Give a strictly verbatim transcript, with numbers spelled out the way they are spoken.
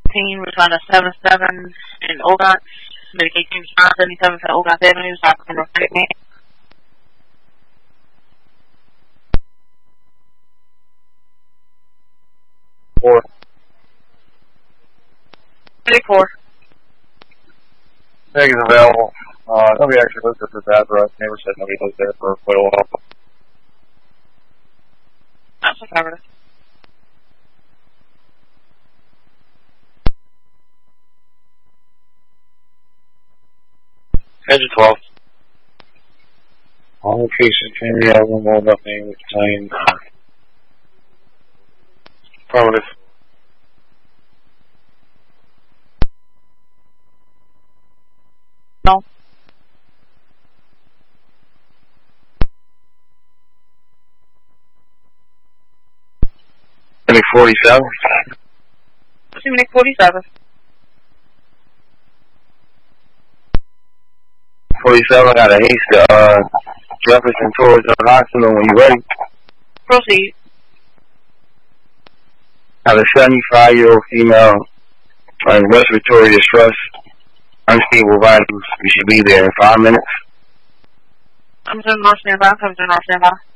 team, return to seven seven in Ogontz. Medication nine seventy-seven to Ogontz Avenue, South Central State. Four. thirty-four. Tag is available. Uh, nobody actually lives at this address. Neighbor said nobody lives there for quite a while. That's affirmative. Edge of twelve. All locations can be out one more nothing with time. Affirmative. No. Clinic forty-seven. Clinic forty-seven. forty-seven, I got a haste to uh, Jefferson towards the hospital when you ready. Proceed. I have a seventy-five-year-old female on respiratory distress, unstable vitals. We should be there in five minutes. I'm doing North Standby. I'm doing North Standby.